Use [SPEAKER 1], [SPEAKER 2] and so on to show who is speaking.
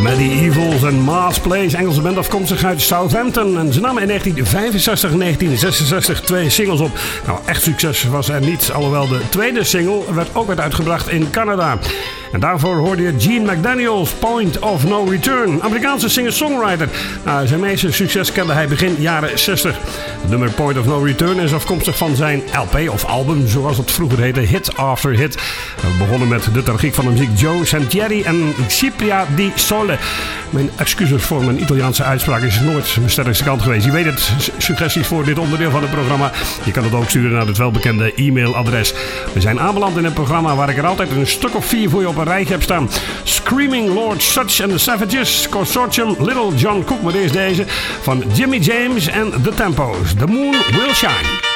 [SPEAKER 1] Medievals en Mars Place, Engelse band afkomstig uit Southampton. En ze namen in 1965 en 1966 2 singles op. Nou, echt succes was er niet, alhoewel de tweede single werd uitgebracht in Canada. En daarvoor hoorde je Gene McDaniels, Point of No Return. Amerikaanse singer-songwriter. Nou, zijn meeste succes kende hij begin jaren 60. Het nummer Point of No Return is afkomstig van zijn LP of album, zoals het vroeger heette, Hit After Hit. We begonnen met de tragiek van de muziek Joe Sentieri en Cipria di Sole. Mijn excuses voor mijn Italiaanse uitspraak is nooit mijn sterkste kant geweest. Je weet het, suggesties voor dit onderdeel van het programma. Je kan het ook sturen naar het welbekende e-mailadres. We zijn aanbeland in een programma waar ik er altijd een stuk of 4 voor je op een rijtje heb staan. Screaming Lord Sutch and the Savages, Consortium, Little John Cook, maar eerst deze van Jimmy James en The Tempos. The Moon Will Shine.